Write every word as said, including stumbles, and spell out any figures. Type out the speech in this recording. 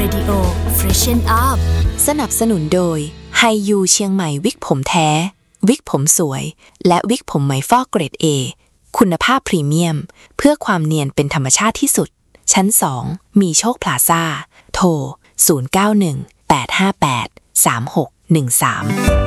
Radio Freshen Up สนับสนุนโดยไฮยูเชียงใหม่วิกผมแท้วิกผมสวยและวิกผมไหมฟอกเกรด A คุณภาพพรีเมียมเพื่อความเนียนเป็นธรรมชาติที่สุดชั้นสองมีโชคพลาซ่าโทรศูนย์ เก้า หนึ่ง แปด ห้า แปด สาม หก หนึ่ง สาม